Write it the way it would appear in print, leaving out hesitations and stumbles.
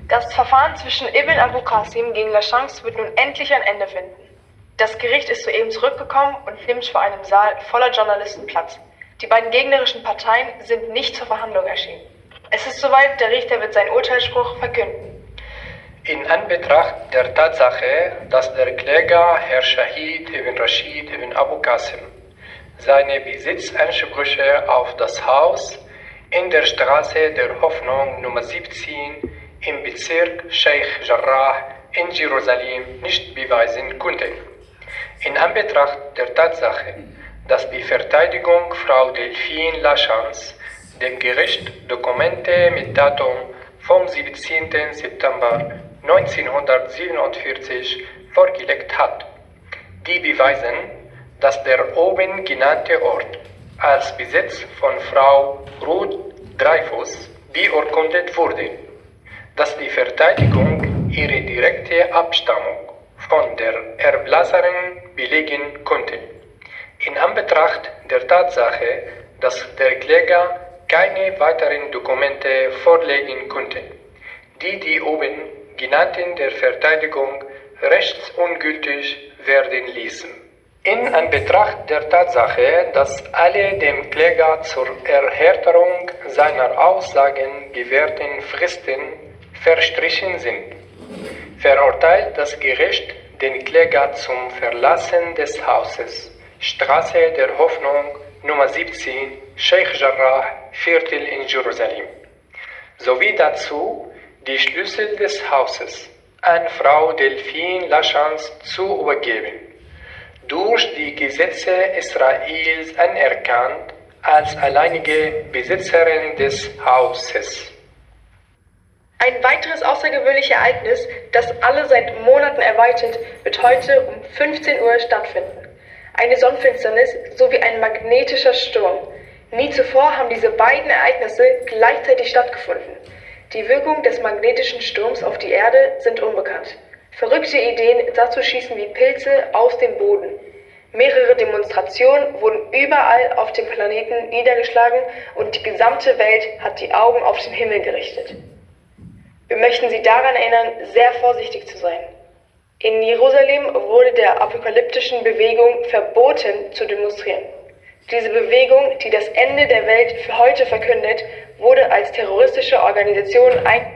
Das Verfahren zwischen Ibn Abu Qasim gegen Lachance wird nun endlich ein Ende finden. Das Gericht ist soeben zurückgekommen und nimmt vor einem Saal voller Journalisten Platz. Die beiden gegnerischen Parteien sind nicht zur Verhandlung erschienen. Es ist soweit, der Richter wird seinen Urteilsspruch verkünden. In Anbetracht der Tatsache, dass der Kläger Herr Shahid ibn Rashid ibn Abu Qasim seine Besitzansprüche auf das Haus in der Straße der Hoffnung Nummer 17 im Bezirk Sheikh Jarrah in Jerusalem nicht beweisen konnte. In Anbetracht der Tatsache, dass die Verteidigung Frau Delphine Lachance dem Gericht Dokumente mit Datum vom 17. September 1947 vorgelegt hat, die beweisen, dass der oben genannte Ort als Besitz von Frau Ruth Dreyfus beurkundet wurde, dass die Verteidigung ihre direkte Abstammung von der Erblasserin belegen konnte. In Anbetracht der Tatsache, dass der Kläger keine weiteren Dokumente vorlegen konnte, die oben genannten der Verteidigung rechtsungültig werden ließen. In Anbetracht der Tatsache, dass alle dem Kläger zur Erhärterung seiner Aussagen gewährten Fristen verstrichen sind, verurteilt das Gericht den Kläger zum Verlassen des Hauses, Straße der Hoffnung Nummer 17, Sheikh Jarrah, Viertel in Jerusalem, sowie dazu die Schlüssel des Hauses an Frau Delphine Lachance zu übergeben, durch die Gesetze Israels anerkannt als alleinige Besitzerin des Hauses. Ein weiteres außergewöhnliches Ereignis, das alle seit Monaten erwartet, wird heute um 15 Uhr stattfinden. Eine Sonnenfinsternis sowie ein magnetischer Sturm. Nie zuvor haben diese beiden Ereignisse gleichzeitig stattgefunden. Die Wirkung des magnetischen Sturms auf die Erde sind unbekannt. Verrückte Ideen dazu schießen wie Pilze aus dem Boden. Mehrere Demonstrationen wurden überall auf dem Planeten niedergeschlagen und die gesamte Welt hat die Augen auf den Himmel gerichtet. Wir möchten Sie daran erinnern, sehr vorsichtig zu sein. In Jerusalem wurde der apokalyptischen Bewegung verboten zu demonstrieren. Diese Bewegung, die das Ende der Welt für heute verkündet, wurde als terroristische Organisation eingestuft.